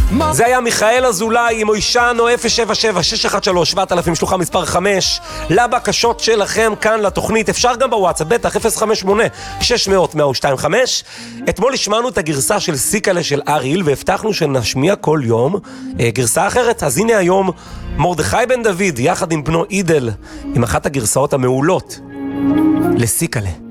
זה היה מיכאל אזולאי עם מוישנו 077-613-7000 שלוחה מספר 5 לבקשות שלכם כאן לתוכנית. אפשר גם בוואטסאפ, בטח 058-600-125. אתמול השמענו את הגרסה של סיקלה של אריל והבטחנו שנשמיע כל יום גרסה אחרת. אז הנה היום מרדכי בן דוד יחד עם בנו אידל עם אחת הגרסאות המעולות לסיקלה.